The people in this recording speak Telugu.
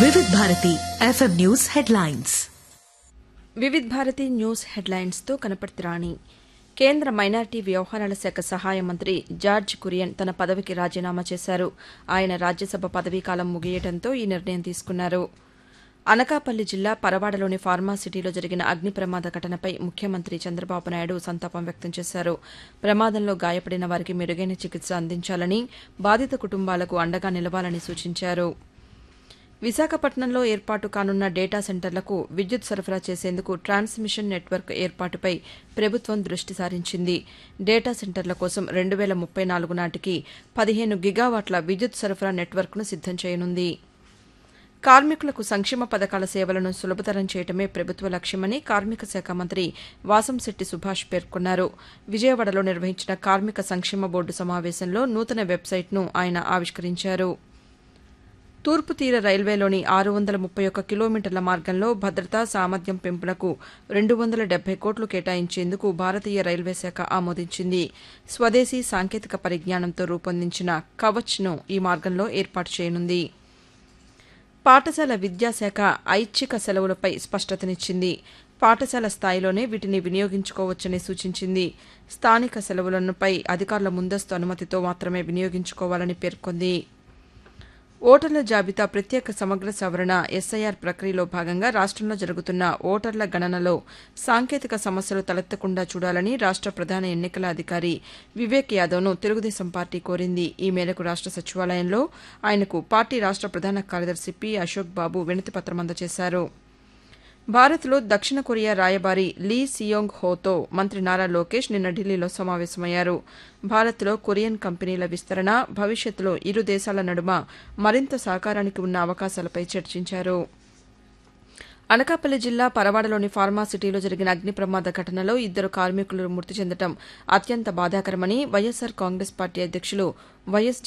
వివిధ భారతి ఎఫ్ఎం న్యూస్ హెడ్లైన్స్. వివిధ భారతి న్యూస్ హెడ్లైన్స్తో కనపర్తి రాణి. కేంద్ర మైనార్టీ వ్యవహారాల శాఖ సహాయ మంత్రి జార్జ్ కురియన్ తన పదవికి రాజీనామా చేశారు. ఆయన రాజ్యసభ పదవీకాలం ముగియడంతో ఈ నిర్ణయం తీసుకున్నారు. అనకాపల్లి జిల్లా పరవాడలోని ఫార్మాసిటీలో జరిగిన అగ్ని ప్రమాద ఘటనపై ముఖ్యమంత్రి చంద్రబాబు నాయుడు సంతాపం వ్యక్తం చేశారు. ప్రమాదంలో గాయపడిన వారికి మెరుగైన చికిత్స అందించాలని, బాధిత కుటుంబాలకు అండగా నిలవాలని సూచించారు. విశాఖపట్నంలో ఏర్పాటు కానున్న డేటా సెంటర్లకు విద్యుత్ సరఫరా చేసేందుకు ట్రాన్స్మిషన్ నెట్వర్క్ ఏర్పాటుపై ప్రభుత్వం దృష్టి సారించింది. డేటా సెంటర్ల కోసం 2034 నాటికి 15 గిగావాట్ల విద్యుత్ సరఫరా నెట్వర్క్ను సిద్దం చేయనుంది. కార్మికులకు సంక్షేమ పథకాల సేవలను సులభతరం చేయడమే ప్రభుత్వ లక్ష్యమని కార్మిక శాఖ మంత్రి వాసంశెట్టి సుభాష్ పేర్కొన్నారు. విజయవాడలో నిర్వహించిన కార్మిక సంక్షేమ బోర్డు సమావేశంలో నూతన వెబ్సైట్ను ఆయన ఆవిష్కరించారు. తూర్పు తీర రైల్వేలోని 631 కిలోమీటర్ల మార్గంలో భద్రతా సామర్థ్యం పెంపునకు 270 కోట్లు కేటాయించేందుకు భారతీయ రైల్వే శాఖ ఆమోదించింది. స్వదేశీ సాంకేతిక పరిజ్ఞానంతో రూపొందించిన కవచ్ను ఈ మార్గంలో ఏర్పాటు చేయనుంది. పాఠశాల విద్యాశాఖ ఐచ్ఛిక సెలవులపై స్పష్టతనిచ్చింది. పాఠశాల స్థాయిలోనే వీటిని వినియోగించుకోవచ్చని సూచించింది. స్థానిక సెలవులపై అధికారుల ముందస్తు అనుమతితో మాత్రమే వినియోగించుకోవాలని పేర్కొంది. ఓటర్ల జాబితా ప్రత్యేక సమగ్ర సవరణ ఎస్ఐఆర్ ప్రక్రియలో భాగంగా రాష్టంలో జరుగుతున్న ఓటర్ల గణనలో సాంకేతిక సమస్యలు తలెత్తకుండా చూడాలని రాష్ట ప్రధాన ఎన్నికల అధికారి వివేక్ యాదవ్ను తెలుగుదేశం పార్టీ కోరింది. ఈ మేరకు రాష్ట సచివాలయంలో ఆయనకు పార్టీ రాష్ట ప్రధాన కార్యదర్శి పి. అశోక్ బాబు వినతిపత్రం అందజేశారు. భారత్లో దక్షిణ కొరియా రాయబారి లీ సియోంగ్ హోతో మంత్రి నారా లోకేష్ నిన్న ఢిల్లీలో సమావేశమయ్యారు. భారత్లో కొరియన్ కంపెనీల విస్తరణ, భవిష్యత్తులో ఇరు దేశాల నడుమ మరింత సహకారానికి ఉన్న అవకాశాలపై చర్చించారు. అనకాపల్లి జిల్లా పరవాడలోని ఫార్మాసిటీలో జరిగిన అగ్ని ప్రమాద ఘటనలో 2 కార్మికులు మృతి చెందడం అత్యంత బాధాకరమని వైఎస్సార్ కాంగ్రెస్ పార్టీ అధ్యక్షులు వైఎస్